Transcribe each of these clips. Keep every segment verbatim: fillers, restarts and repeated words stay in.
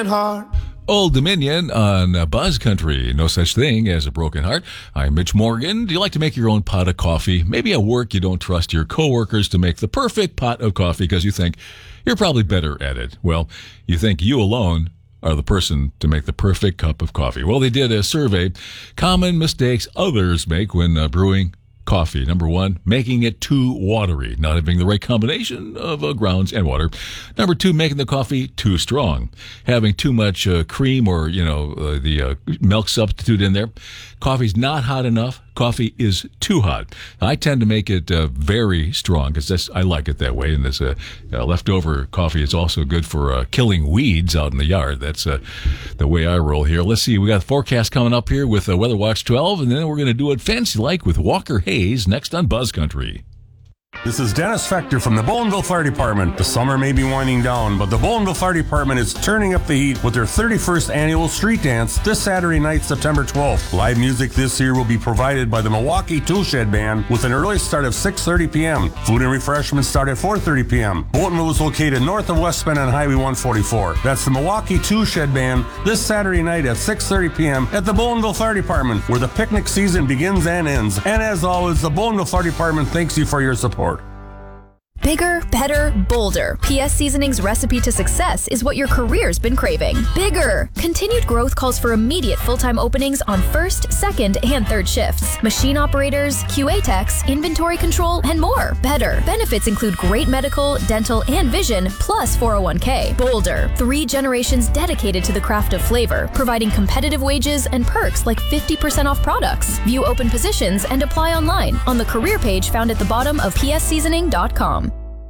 heart. Old Dominion on uh, Buzz Country. No such thing as a broken heart. I'm Mitch Morgan. Do you like to make your own pot of coffee? Maybe at work you don't trust your coworkers to make the perfect pot of coffee because you think you're probably better at it. Well, you think you alone are the person to make the perfect cup of coffee. Well, they did a survey. Common mistakes others make when uh, brewing coffee. Number one, making it too watery, not having the right combination of uh, grounds and water. Number two, making the coffee too strong, having too much uh, cream or, you know, uh, the uh, milk substitute in there. Coffee's not hot enough. Coffee is too hot. I tend to make it uh, very strong because I like it that way. And this uh, uh, leftover coffee is also good for uh, killing weeds out in the yard. That's uh, the way I roll here. Let's see. We got the forecast coming up here with uh, Weather Watch twelve, and then we're going to do it fancy-like with Walker Hayes next on Buzz Country. This is Dennis Fector from the Bowenville Fire Department. The summer may be winding down, but the Bowenville Fire Department is turning up the heat with their thirty-first annual street dance this Saturday night, September twelfth. Live music this year will be provided by the Milwaukee Tool Shed Band with an early start of six thirty p.m. Food and refreshments start at four thirty p.m. Bowenville is located north of West Bend on Highway one forty-four. That's the Milwaukee Tool Shed Band this Saturday night at six thirty p.m. at the Bowenville Fire Department, where the picnic season begins and ends. And as always, the Bowenville Fire Department thanks you for your support. Bigger, better, bolder. P S Seasoning's recipe to success is what your career's been craving. Bigger! Continued growth calls for immediate full-time openings on first, second, and third shifts. Machine operators, Q A techs, inventory control, and more. Better. Benefits include great medical, dental, and vision, plus four oh one k. Bolder. Three generations dedicated to the craft of flavor, providing competitive wages and perks like fifty percent off products. View open positions and apply online on the career page found at the bottom of p s seasoning dot com.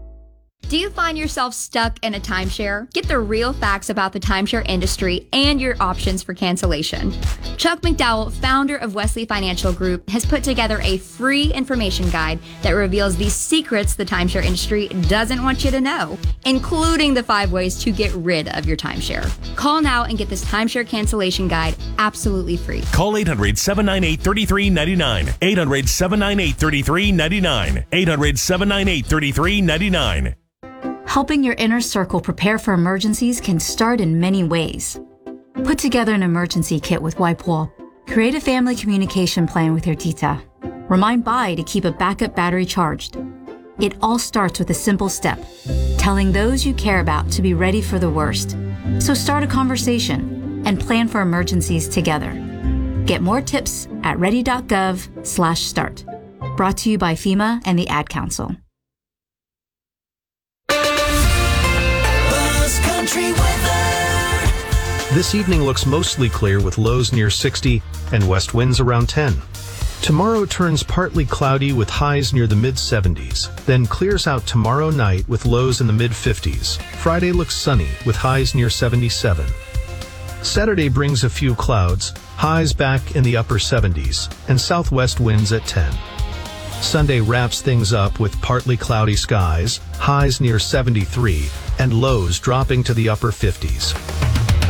Do you find yourself stuck in a timeshare? Get the real facts about the timeshare industry and your options for cancellation. Chuck McDowell, founder of Wesley Financial Group, has put together a free information guide that reveals the secrets the timeshare industry doesn't want you to know, including the five ways to get rid of your timeshare. Call now and get this timeshare cancellation guide absolutely free. Call eight hundred, seven nine eight, three three nine nine. eight hundred, seven nine eight, three three nine nine. eight hundred, seven nine eight, three three nine nine. Helping your inner circle prepare for emergencies can start in many ways. Put together an emergency kit with WipeWall. Create a family communication plan with your tita. Remind Bai to keep a backup battery charged. It all starts with a simple step, telling those you care about to be ready for the worst. So start a conversation and plan for emergencies together. Get more tips at ready.gov slash start. Brought to you by FEMA and the Ad Council. This evening looks mostly clear with lows near sixty and west winds around ten. Tomorrow turns partly cloudy with highs near the mid seventies, then clears out tomorrow night with lows in the mid fifties. Friday looks sunny with highs near seventy-seven. Saturday brings a few clouds, highs back in the upper seventies, and southwest winds at ten. Sunday wraps things up with partly cloudy skies, highs near seventy-three, and lows dropping to the upper fifties.